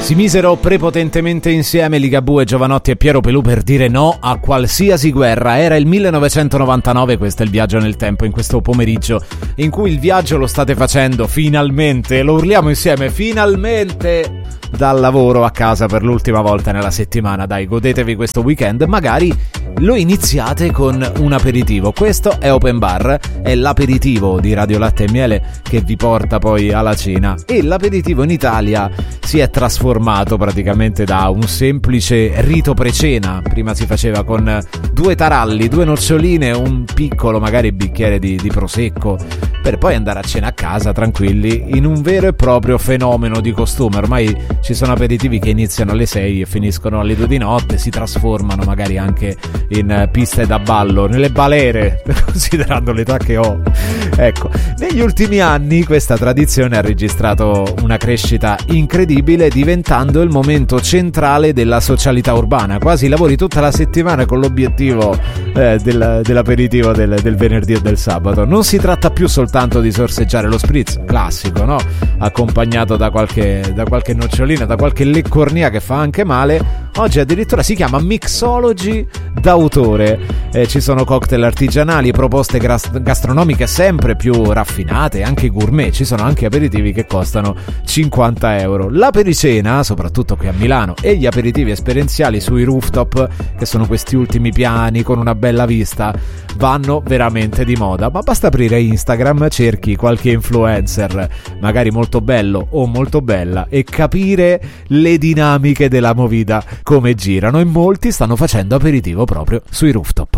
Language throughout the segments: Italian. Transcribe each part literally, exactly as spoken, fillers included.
Si misero prepotentemente insieme Ligabue, Giovanotti e Piero Pelù per dire no a qualsiasi guerra. Era il millenovecentonovantanove, questo è il viaggio nel tempo, in questo pomeriggio in cui il viaggio lo state facendo finalmente, lo urliamo insieme, finalmente dal lavoro a casa per l'ultima volta nella settimana. Dai, godetevi questo weekend, magari lo iniziate con un aperitivo. Questo è Open Bar, è l'aperitivo di Radio Latte e Miele che vi porta poi alla cena, e l'aperitivo in Italia si è trasformato praticamente da un semplice rito precena. Prima si faceva con due taralli, due noccioline, un piccolo magari bicchiere di, di prosecco, per poi andare a cena a casa tranquilli, in un vero e proprio fenomeno di costume. Ormai ci sono aperitivi che iniziano alle sei e finiscono alle due di notte, si trasformano magari anche in piste da ballo, nelle balere, considerando l'età che ho. Ecco, negli ultimi anni questa tradizione ha registrato una crescita incredibile, diventando il momento centrale della socialità urbana. Quasi lavori tutta la settimana con l'obiettivo eh, del, dell'aperitivo del, del venerdì e del sabato. Non si tratta più soltanto di sorseggiare lo spritz classico, no? Accompagnato da qualche, da qualche nocciolina, da qualche leccornia che fa anche male. Oggi addirittura si chiama mixology d'autore. Eh, ci sono cocktail artigianali, proposte gras- gastronomiche sempre più raffinate, anche gourmet. Ci sono anche aperitivi che costano cinquanta euro. La pericena, soprattutto qui a Milano, e gli aperitivi esperienziali sui rooftop, che sono questi ultimi piani con una bella vista, vanno veramente di moda. Ma basta aprire Instagram, cerchi qualche influencer, magari molto bello o molto bella, e capire le dinamiche della movida, come girano, e molti stanno facendo aperitivo proprio sui rooftop.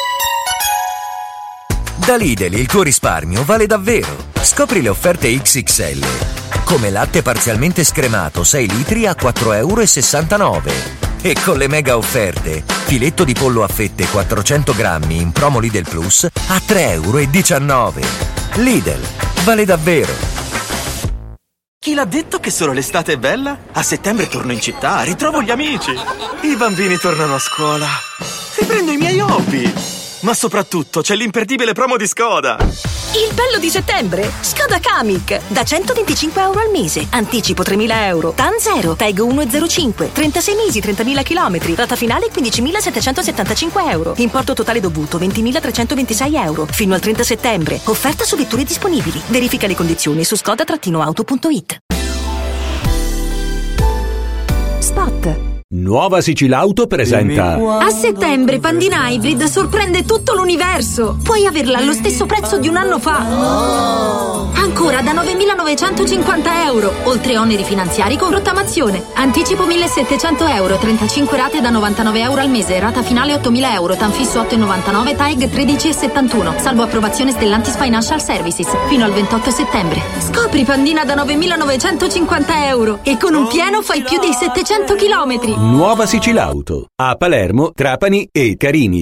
Da Lidl il tuo risparmio vale davvero. Scopri le offerte X X L. Come latte parzialmente scremato sei litri a quattro virgola sessantanove euro. E con le mega offerte, filetto di pollo a fette quattrocento grammi in promo Lidl Plus a tre virgola diciannove euro. Lidl, vale davvero. Chi l'ha detto che solo l'estate è bella? A settembre torno in città, ritrovo gli amici. I bambini tornano a scuola. Riprendo i miei hobby. Ma soprattutto c'è l'imperdibile promo di Skoda. Il bello di settembre? Skoda Kamiq. Da centoventicinque euro al mese. Anticipo tremila euro. T A N zero. Tag uno virgola zero cinque. trentasei mesi, trentamila chilometri. Rata finale quindicimilasettecentosettantacinque euro. Importo totale dovuto ventimilatrecentoventisei euro. Fino al trenta settembre. Offerta su vetture disponibili. Verifica le condizioni su skoda auto punto it. Spot. Nuova Sicilauto presenta. A settembre Pandina Hybrid sorprende tutto l'universo. Puoi averla allo stesso prezzo di un anno fa. Ancora da novemilanovecentocinquanta euro. Oltre oneri finanziari con rottamazione. Anticipo millesettecento euro. trentacinque rate da novantanove euro al mese. Rata finale ottomila euro. Tanfisso otto virgola novantanove. Tag tredici virgola settantuno. Salvo approvazione Stellantis Financial Services. Fino al ventotto settembre. Scopri Pandina da novemilanovecentocinquanta euro. E con un pieno fai più di settecento chilometri. Nuova Sicilauto. A Palermo, Trapani e Carini.